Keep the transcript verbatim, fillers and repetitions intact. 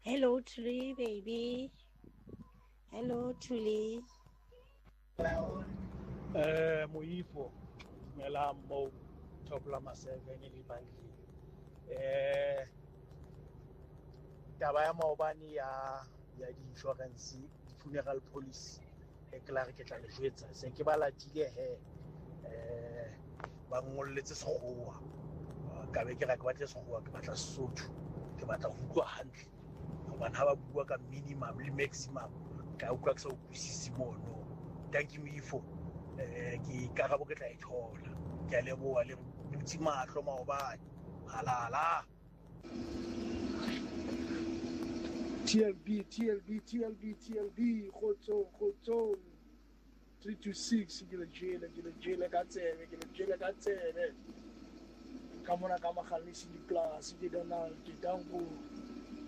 Hello, Truly, baby. Hello, Truly. Eh, Moifo, Melamo, Toplama seven, Libangi. Eh, taba ya maobane ya ya di-insurance di-funeral policy e ke la re ke tla le jwetsa se ke ba latile he eh ba ngolletse sekgowa ka be ke ra ke batla sekgowa ke batla Sesotho ke batla go utlwa hantle gobane ha ba bua ka minimum le maximum ka utlwa ke sa utlwisisi mono tanki moifo eh ke karabo ke tla e thola ke a leboha le butsi mahlo maobane halala. T L B, T L B, T L B, T L B, Khotsong, Khotsong. three two six, ke le jele, ke le jele ka tsebe, ke le jele ka tsebe. Ka mona ka magalisi di plus, ke Donald, ke Tango.